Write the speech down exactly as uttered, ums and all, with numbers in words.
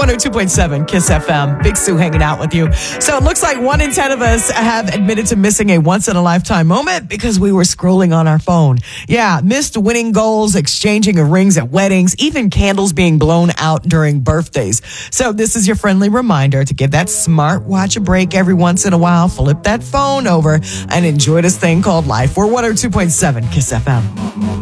one oh two point seven Kiss F M. Big Sue hanging out with you. So it looks like one in ten of us have admitted to missing a once-in-a-lifetime moment because we were scrolling on our phone. Yeah, missed winning goals, exchanging of rings at weddings, even candles being blown out during birthdays. So this is your friendly reminder to give that smartwatch a break every once in a while, flip that phone over, and enjoy this thing called life. We're one oh two point seven Kiss F M.